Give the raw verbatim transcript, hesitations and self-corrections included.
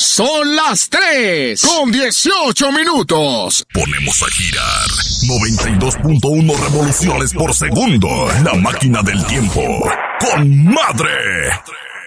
Son las tres con dieciocho minutos. Ponemos a girar noventa y dos punto uno revoluciones por segundo. La máquina del tiempo. ¡Con madre!